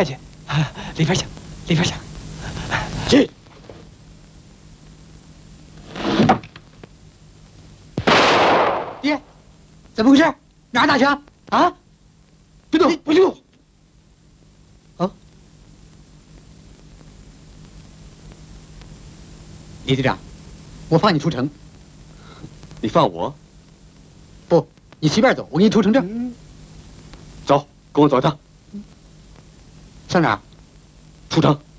太监，里边请，里边请。 进。 爹，怎么回事？哪儿打枪？啊？ 别动，不许动！ 啊？李队长，我放你出城。 你放我？ 不，你随便走，我给你出城证。 走，跟我走一趟。 上哪儿？ 出城。